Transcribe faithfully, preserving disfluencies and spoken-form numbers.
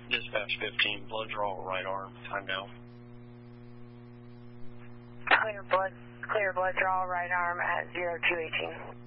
Dispatch fifteen, blood draw, right arm, time now. Clear blood, clear blood draw, right arm at zero two eighteen.